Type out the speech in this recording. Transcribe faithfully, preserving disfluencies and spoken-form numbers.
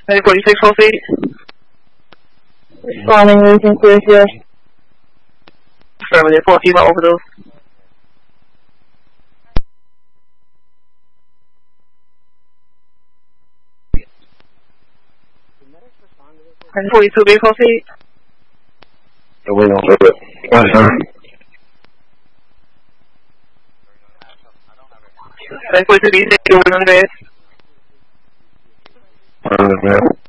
ten forty-six, full feet. Responding, losing clear field. Affirmative, four female overdose. ten forty-two, big full feet. We don't do it. One time. ten forty-two, B six, on the bed. On the bed.